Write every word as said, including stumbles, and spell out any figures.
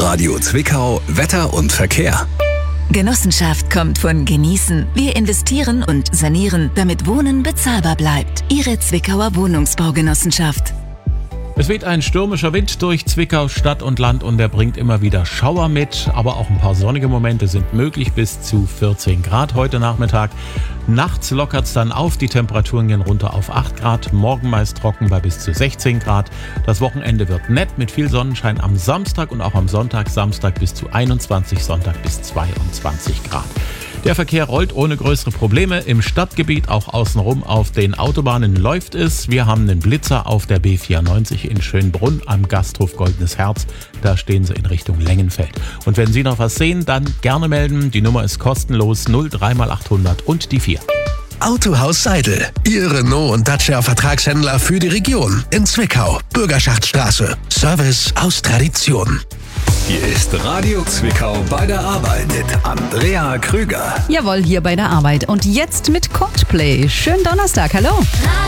Radio Zwickau Wetter und Verkehr. Genossenschaft kommt von genießen. Wir investieren und sanieren, damit Wohnen bezahlbar bleibt. Ihre Zwickauer Wohnungsbaugenossenschaft. Es weht ein stürmischer Wind durch Zwickau Stadt und Land und der bringt immer wieder Schauer mit, aber auch ein paar sonnige Momente sind möglich, bis zu vierzehn Grad heute Nachmittag. Nachts lockert es dann auf, die Temperaturen gehen runter auf acht Grad, morgen meist trocken bei bis zu sechzehn Grad. Das Wochenende wird nett mit viel Sonnenschein am Samstag und auch am Sonntag, Samstag bis zu einundzwanzig, Sonntag bis zweiundzwanzig Grad. Der Verkehr rollt ohne größere Probleme. Im Stadtgebiet, auch außenrum auf den Autobahnen läuft es. Wir haben einen Blitzer auf der B vierundneunzig in Schönbrunn am Gasthof Goldenes Herz. Da stehen sie in Richtung Längenfeld. Und wenn Sie noch was sehen, dann gerne melden. Die Nummer ist kostenlos null drei mal achthundert und die vier. Autohaus Seidel, Ihr Renault und Dacia Vertragshändler für die Region in Zwickau, Bürgerschaftsstraße. Service aus Tradition. Hier ist Radio Zwickau bei der Arbeit mit Andrea Krüger. Jawohl, hier bei der Arbeit. Und jetzt mit Coldplay. Schönen Donnerstag, hallo.